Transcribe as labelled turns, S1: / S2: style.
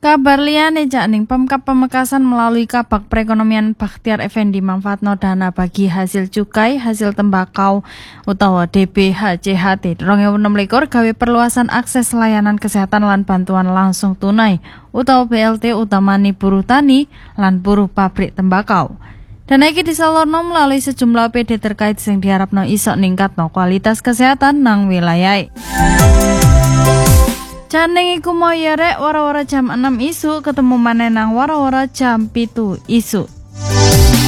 S1: Kabar liyane Cak ning Pemkab Pamekasan melalui Kabag Perekonomian Bakhtiar Effendi manfaatno dana bagi hasil cukai, hasil tembakau utawa DBHCHT 2026 gawe perluasan akses layanan kesehatan lan bantuan langsung tunai utawa BLT utamani buruh tani lan buruh pabrik tembakau. Dana iki disalurno melalui sejumlah OPD terkait sing diharapno iso ningkatno kualitas kesehatan nang wilayahe. Janing iku mau yerek wara-wara jam 6 isu ketemu maneh nang wara-wara jam 7 isu.